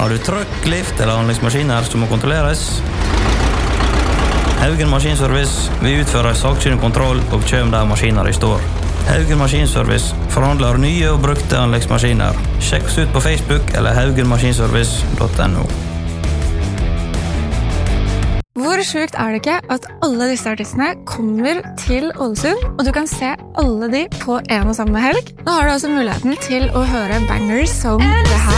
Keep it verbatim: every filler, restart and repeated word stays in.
Har du trøkk, lift eller anleggsmaskiner som må kontrolleres? Haugen Maskinservice vil utføre sakkyndig kontroll og kjøm der maskiner i står. Haugen Maskinservice forhandler nye og brukte anleggsmaskiner. Sjekk oss ut på Facebook eller haugen maskinservice punktum no. Hvor sjukt er det ikke at alle disse artistene kommer til Ålesund, og du kan se alle de på en og samme helg? Nå har du altså muligheten til å høre bangers som det her.